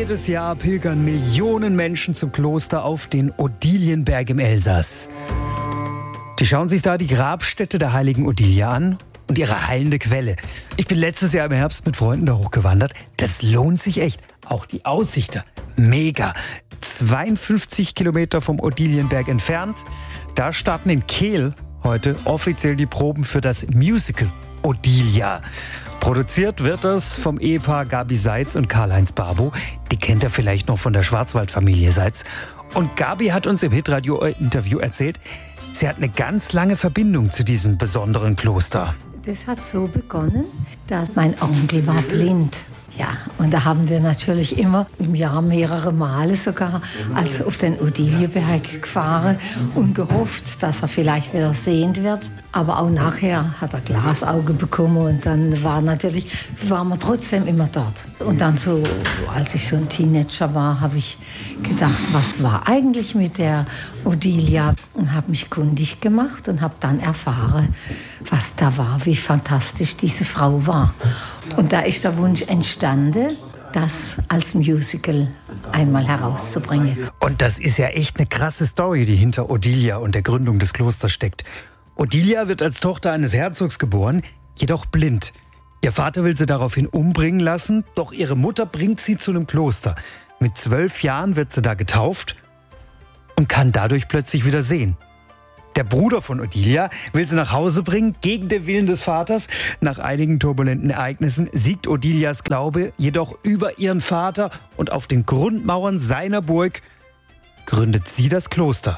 Jedes Jahr pilgern Millionen Menschen zum Kloster auf den Odilienberg im Elsass. Die schauen sich da die Grabstätte der heiligen Odilia an und ihre heilende Quelle. Ich bin letztes Jahr im Herbst mit Freunden da hochgewandert. Das lohnt sich echt. Auch die Aussicht da. Mega. 52 Kilometer vom Odilienberg entfernt. Da starten in Kehl heute offiziell die Proben für das Musical Odilia. Produziert wird das vom Ehepaar Gabi Seitz und Karl-Heinz Barbow. Die kennt ihr vielleicht noch von der Schwarzwaldfamilie Seitz. Und Gabi hat uns im Hitradio-Interview erzählt, sie hat eine ganz lange Verbindung zu diesem besonderen Kloster. Das hat so begonnen, dass mein Onkel war blind. Ja, und da haben wir natürlich immer im Jahr mehrere Male sogar als auf den Odilieberg gefahren und gehofft, dass er vielleicht wieder sehend wird. Aber auch nachher hat er Glasauge bekommen und dann waren wir trotzdem immer dort. Und dann so, als ich so ein Teenager war, habe ich gedacht, was war eigentlich mit der Odilia? Und habe mich kundig gemacht und habe dann erfahren, was da war, wie fantastisch diese Frau war. Und da ist der Wunsch entstanden, das als Musical einmal herauszubringen. Und das ist ja echt eine krasse Story, die hinter Odilia und der Gründung des Klosters steckt. Odilia wird als Tochter eines Herzogs geboren, jedoch blind. Ihr Vater will sie daraufhin umbringen lassen, doch ihre Mutter bringt sie zu einem Kloster. Mit 12 Jahren wird sie da getauft und kann dadurch plötzlich wieder sehen. Der Bruder von Odilia will sie nach Hause bringen, gegen den Willen des Vaters. Nach einigen turbulenten Ereignissen siegt Odilias Glaube jedoch über ihren Vater und auf den Grundmauern seiner Burg gründet sie das Kloster.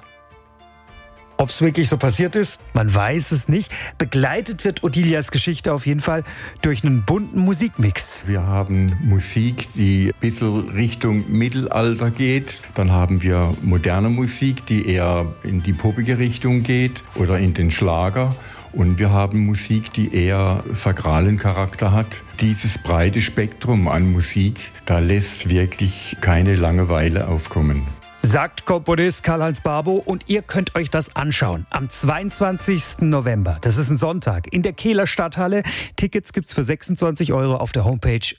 Ob es wirklich so passiert ist, man weiß es nicht. Begleitet wird Odilias Geschichte auf jeden Fall durch einen bunten Musikmix. Wir haben Musik, die ein bisschen Richtung Mittelalter geht. Dann haben wir moderne Musik, die eher in die poppige Richtung geht oder in den Schlager. Und wir haben Musik, die eher sakralen Charakter hat. Dieses breite Spektrum an Musik, da lässt wirklich keine Langeweile aufkommen. Sagt Komponist Karl-Heinz Barbow, und ihr könnt euch das anschauen. Am 22. November, das ist ein Sonntag, in der Kehler Stadthalle. Tickets gibt's für 26 € auf der Homepage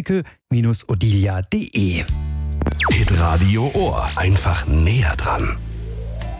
musical-odilia.de. Hitradio Ohr. Einfach näher dran.